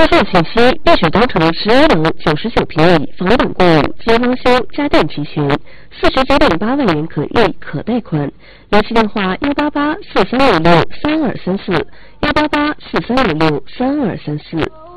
售后信息：碧水东城11楼99平米，房本共有，精装修，家电齐全，49.8万元可预可贷款。联系电话：18843563234，18843563234。